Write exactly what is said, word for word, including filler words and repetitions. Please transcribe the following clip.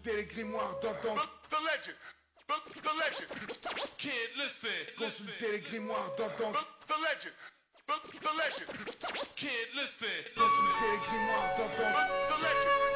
Consultez les grimoires d'antan. The legend, the, the legend. Kid, listen. Consultez les grimoires d'antan. The, the legend, the, the legend. Kid, listen. Consultez les grimoires d'antan. The, the legend.